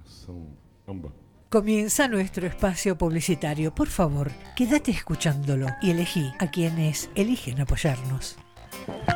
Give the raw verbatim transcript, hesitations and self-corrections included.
Comienza nuestro espacio publicitario. Por favor, quédate escuchándolo y elegí a quienes eligen apoyarnos.